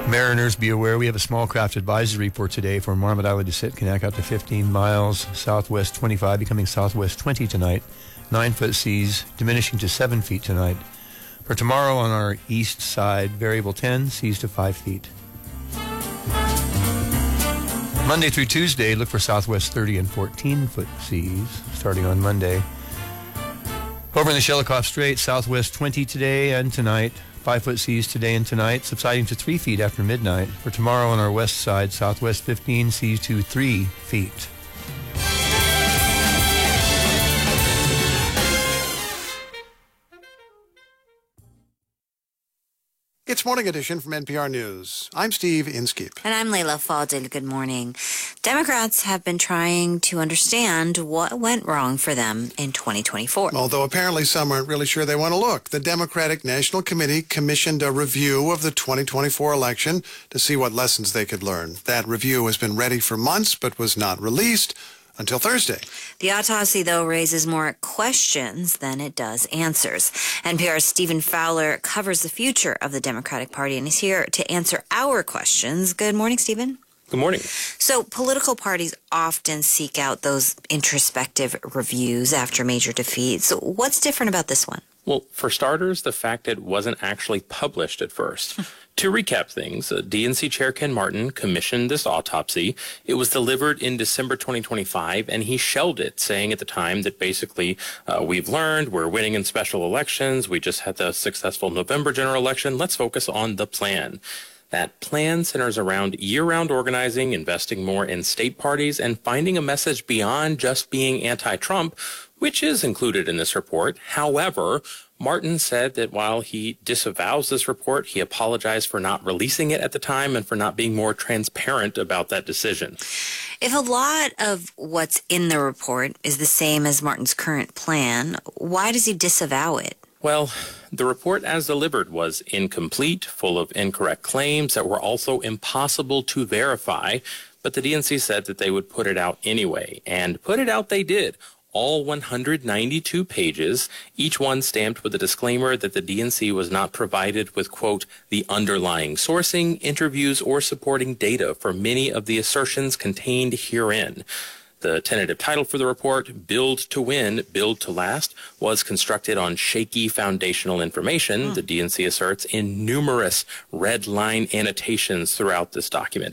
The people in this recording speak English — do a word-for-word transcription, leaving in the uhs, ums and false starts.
Mariners, be aware we have a small craft advisory report today for Marmot Island to Sitkinak out to fifteen miles, southwest twenty-five, becoming southwest twenty tonight. Nine foot seas diminishing to seven feet tonight. For tomorrow on our east side, variable ten, seas to five feet. Monday through Tuesday, look for southwest thirty and fourteen foot seas starting on Monday. Over in the Shelikof Strait, southwest twenty today and tonight. Five foot seas today and tonight, subsiding to three feet after midnight. For tomorrow on our west side, southwest fifteen, seas to three feet. It's Morning Edition from N P R News. I'm Steve Inskeep. And I'm Layla Fadil. Good morning. Democrats have been trying to understand what went wrong for them in twenty twenty-four. Although apparently some aren't really sure they want to look. The Democratic National Committee commissioned a review of the twenty twenty-four election to see what lessons they could learn. That review has been ready for months but was not released until Thursday. The autopsy, though, raises more questions than it does answers. N P R's Stephen Fowler covers the future of the Democratic Party and is here to answer our questions. Good morning, Stephen. Good morning. So political parties often seek out those introspective reviews after major defeats. What's different about this one? Well, for starters, the fact it wasn't actually published at first. To recap things, uh, D N C Chair Ken Martin commissioned this autopsy. It was delivered in December twenty twenty-five, and he shelved it, saying at the time that basically uh, we've learned, we're winning in special elections, we just had the successful November general election, let's focus on the plan. That plan centers around year-round organizing, investing more in state parties, and finding a message beyond just being anti-Trump, which is included in this report. However, Martin said that while he disavows this report, he apologized for not releasing it at the time and for not being more transparent about that decision. If a lot of what's in the report is the same as Martin's current plan, why does he disavow it? Well, the report as delivered was incomplete, full of incorrect claims that were also impossible to verify, but the D N C said that they would put it out anyway, and put it out they did. All one hundred ninety-two pages, each one stamped with a disclaimer that the D N C was not provided with, quote, the underlying sourcing, interviews, or supporting data for many of the assertions contained herein. The tentative title for the report, Build to Win, Build to Last, was constructed on shaky foundational information, hmm. the D N C asserts, in numerous red line annotations throughout this document.